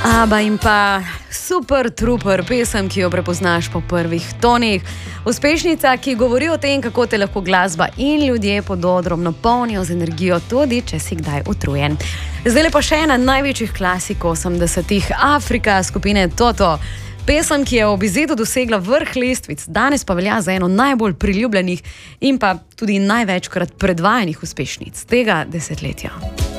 Aba in pa Super Trooper, pesem, ki jo prepoznaš po prvih tonih. Uspešnica, ki govori o tem, kako te lahko glasba in ljudje pod odrom napolnijo z energijo, tudi če si kdaj utrujen. Zdaj pa še ena največjih klasikov 80-ih, Afrika skupine Toto. Pesem, ki je ob izidu dosegla vrh lestvic, danes pa velja za eno najbolj priljubljenih in pa tudi največkrat predvajanih uspešnic tega desetletja.